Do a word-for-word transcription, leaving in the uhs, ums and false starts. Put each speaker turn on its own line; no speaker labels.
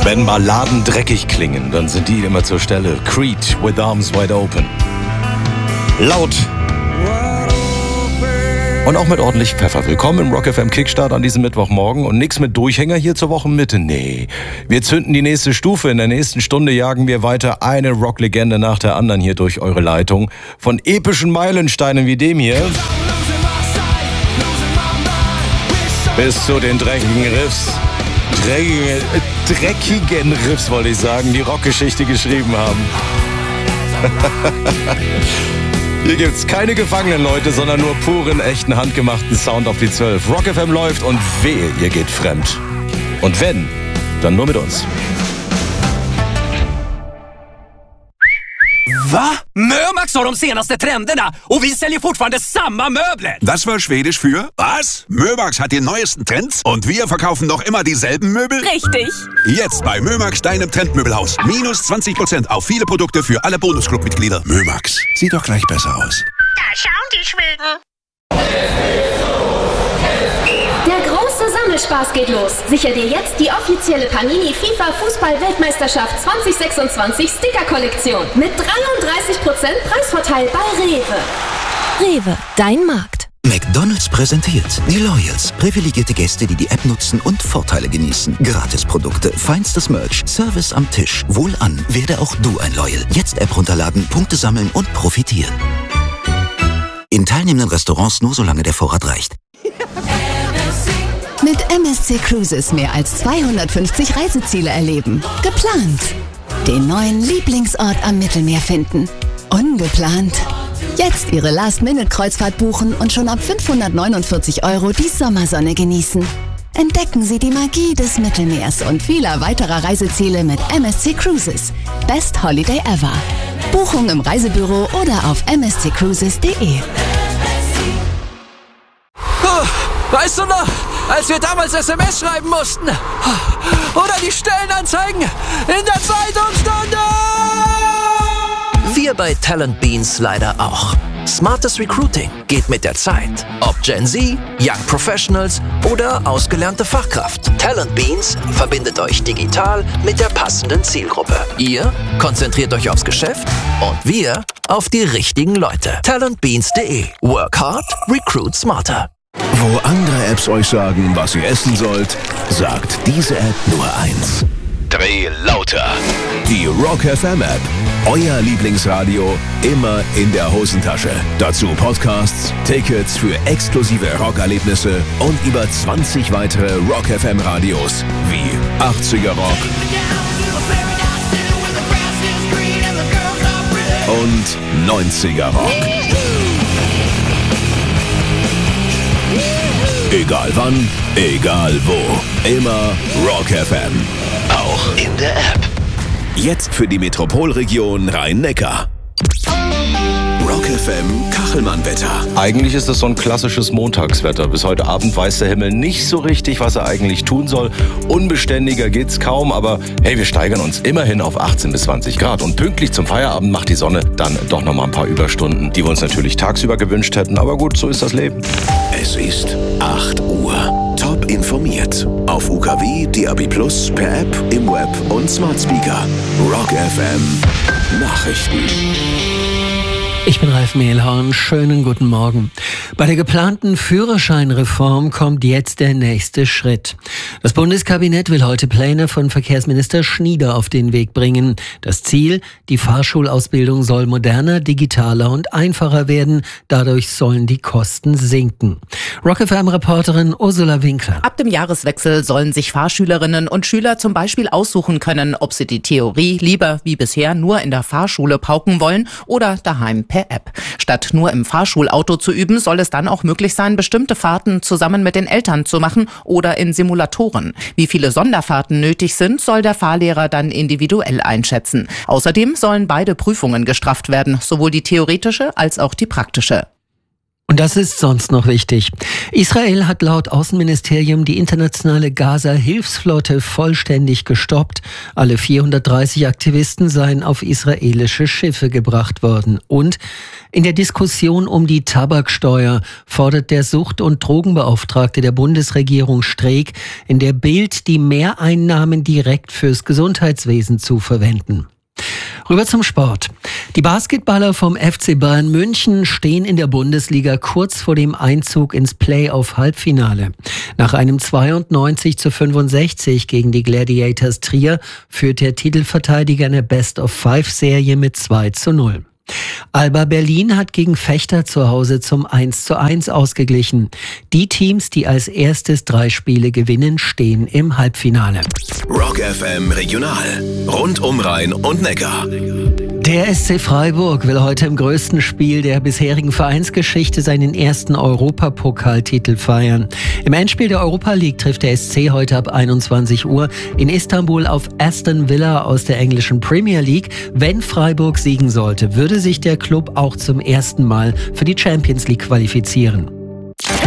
Wenn Balladen dreckig klingen, dann sind die immer zur Stelle. Creed with Arms Wide Open. Laut. Und auch mit ordentlich Pfeffer. Willkommen im Rock F M Kickstart an diesem Mittwochmorgen. Und nix mit Durchhänger hier zur Wochenmitte. Nee, wir zünden die nächste Stufe. In der nächsten Stunde jagen wir weiter eine Rocklegende nach der anderen hier durch eure Leitung. Von epischen Meilensteinen wie dem hier bis zu den dreckigen Riffs. Dreckige, dreckigen Riffs, wollte ich sagen, die Rockgeschichte geschrieben haben. Hier gibt's keine gefangenen Leute, sondern nur puren, echten, handgemachten Sound auf die zwölf. Rock F M läuft und wehe, ihr geht fremd. Und wenn, dann nur mit uns.
Va? Mömax har de senaste trenderna och vi säljer fortfarande samma möbler.
Das war Schwedisch für was? Mömax hat die neuesten Trends und wir verkaufen noch immer dieselben Möbel?
Richtig.
Jetzt bei Mömax, deinem Trendmöbelhaus. Minus zwanzig Prozent auf viele Produkte für alle Bonusclub-Mitglieder. Mömax, sieht doch gleich besser aus.
Da schauen die Schweden.
Der große Sammelspaß geht los. Sicher dir jetzt die offizielle Panini FIFA Fußball-Weltmeisterschaft zwanzig sechsundzwanzig Sticker-Kollektion mit dreiunddreißig Prozent Preisvorteil bei Rewe.
Rewe, dein Markt.
McDonald's präsentiert die Loyals. Privilegierte Gäste, die die App nutzen und Vorteile genießen. Gratisprodukte, feinstes Merch, Service am Tisch. Wohlan, werde auch du ein Loyal. Jetzt App runterladen, Punkte sammeln und profitieren. In teilnehmenden Restaurants nur solange der Vorrat reicht.
Mit M S C Cruises mehr als zweihundertfünfzig Reiseziele erleben. Geplant. Den neuen Lieblingsort am Mittelmeer finden. Ungeplant. Jetzt Ihre Last-Minute-Kreuzfahrt buchen und schon ab fünfhundertneunundvierzig Euro die Sommersonne genießen. Entdecken Sie die Magie des Mittelmeers und vieler weiterer Reiseziele mit M S C Cruises. Best Holiday ever. Buchung im Reisebüro oder auf m s c cruises punkt d e.
Weißt du noch, als wir damals S M S schreiben mussten? Oder die Stellenanzeigen in der Zeitungsstunde? Wir bei Talent Beans leider auch. Smartes Recruiting geht mit der Zeit. Ob Gen Z, Young Professionals oder ausgelernte Fachkraft. Talent Beans verbindet euch digital mit der passenden Zielgruppe. Ihr konzentriert euch aufs Geschäft und wir auf die richtigen Leute. talent beans punkt d e. Work hard, recruit smarter.
Wo andere Apps euch sagen, was ihr essen sollt, sagt diese App nur eins. Dreh lauter. Die Rock F M App. Euer Lieblingsradio immer in der Hosentasche. Dazu Podcasts, Tickets für exklusive Rockerlebnisse und über zwanzig weitere Rock F M Radios wie achtziger Rock und neunziger Rock. Egal wann, egal wo. Immer Rock F M. Auch in der App. Jetzt für die Metropolregion Rhein-Neckar. Rock F M Kachelmann-Wetter.
Eigentlich ist es so ein klassisches Montagswetter. Bis heute Abend weiß der Himmel nicht so richtig, was er eigentlich tun soll. Unbeständiger geht's kaum, aber hey, wir steigern uns immerhin auf achtzehn bis zwanzig Grad. Und pünktlich zum Feierabend macht die Sonne dann doch noch mal ein paar Überstunden, die wir uns natürlich tagsüber gewünscht hätten. Aber gut, so ist das Leben.
Es ist acht Uhr. Top informiert. Auf U K W, D A B plus, per App, im Web und Smart Speaker. Rock F M Nachrichten.
Ich bin Ralf Mehlhorn, schönen guten Morgen. Bei der geplanten Führerscheinreform kommt jetzt der nächste Schritt. Das Bundeskabinett will heute Pläne von Verkehrsminister Schnieder auf den Weg bringen. Das Ziel, die Fahrschulausbildung soll moderner, digitaler und einfacher werden. Dadurch sollen die Kosten sinken. Rock F M-Reporterin Ursula Winkler.
Ab dem Jahreswechsel sollen sich Fahrschülerinnen und Schüler zum Beispiel aussuchen können, ob sie die Theorie lieber wie bisher nur in der Fahrschule pauken wollen oder daheim per App. Statt nur im Fahrschulauto zu üben, soll es dann auch möglich sein, bestimmte Fahrten zusammen mit den Eltern zu machen oder in Simulatoren. Wie viele Sonderfahrten nötig sind, soll der Fahrlehrer dann individuell einschätzen. Außerdem sollen beide Prüfungen gestrafft werden, sowohl die theoretische als auch die praktische.
Und das ist sonst noch wichtig. Israel hat laut Außenministerium die internationale Gaza-Hilfsflotte vollständig gestoppt. Alle vierhundertdreißig Aktivisten seien auf israelische Schiffe gebracht worden. Und in der Diskussion um die Tabaksteuer fordert der Sucht- und Drogenbeauftragte der Bundesregierung Streeck in der Bild, die Mehreinnahmen direkt fürs Gesundheitswesen zu verwenden. Rüber zum Sport. Die Basketballer vom F C Bayern München stehen in der Bundesliga kurz vor dem Einzug ins Play-off-Halbfinale. Nach einem zweiundneunzig zu fünfundsechzig gegen die Gladiators Trier führt der Titelverteidiger eine Best-of-Five-Serie mit zwei zu null. Alba Berlin hat gegen Vechta zu Hause zum eins zu eins ausgeglichen. Die Teams, die als erstes drei Spiele gewinnen, stehen im Halbfinale.
Rock F M Regional. Rund um Rhein und Neckar.
Der S C Freiburg will heute im größten Spiel der bisherigen Vereinsgeschichte seinen ersten Europapokaltitel feiern. Im Endspiel der Europa League trifft der S C heute ab einundzwanzig Uhr in Istanbul auf Aston Villa aus der englischen Premier League. Wenn Freiburg siegen sollte, würde sich der Club auch zum ersten Mal für die Champions League qualifizieren.